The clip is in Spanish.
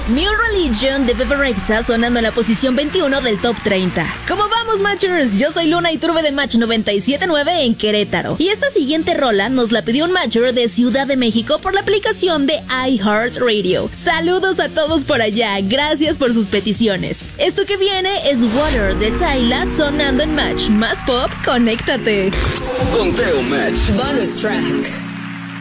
New Religion de Bebe Rexha sonando en la posición 21 del Top 30. ¿Cómo vamos, Matchers? Yo soy Luna y turbe de Match 97.9 en Querétaro. Y esta siguiente rola nos la pidió un Matcher de Ciudad de México por la aplicación de iHeartRadio. Saludos a todos por allá, gracias por sus peticiones. Esto que viene es Water de Tyla sonando en Match. Más pop, conéctate. Conteo Match. Bonus track.